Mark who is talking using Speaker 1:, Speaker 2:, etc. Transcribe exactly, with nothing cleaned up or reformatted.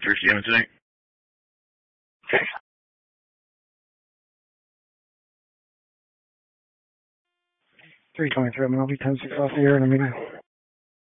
Speaker 1: three p m tonight.
Speaker 2: Okay. three twenty-three, I'm going to be ten six off the air in a minute.